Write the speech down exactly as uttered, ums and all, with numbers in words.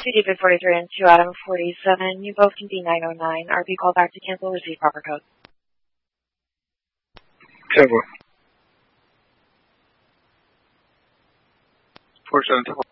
two David forty-three and two Adam forty-seven. You both can be nine oh nine. R P call back to cancel. Receive proper code. Temple. four seven